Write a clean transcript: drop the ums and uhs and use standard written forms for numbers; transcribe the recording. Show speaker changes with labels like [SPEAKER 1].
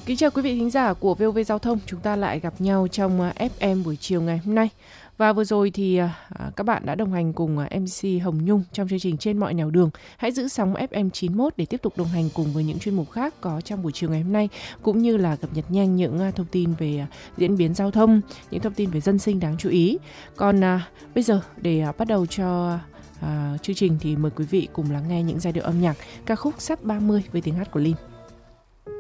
[SPEAKER 1] Kính chào quý vị thính giả của VOV Giao thông, chúng ta lại gặp nhau trong FM buổi chiều ngày hôm nay. Và vừa rồi thì các bạn đã đồng hành cùng MC Hồng Nhung trong chương trình Trên mọi nẻo đường. Hãy giữ sóng FM 91 để tiếp tục đồng hành cùng với những chuyên mục khác có trong buổi chiều ngày hôm nay, cũng như là cập nhật nhanh những thông tin về diễn biến giao thông, những thông tin về dân sinh đáng chú ý. Còn bây giờ để bắt đầu cho chương trình thì mời quý vị cùng lắng nghe những giai điệu âm nhạc ca khúc Sắp 30 với tiếng hát của Linh.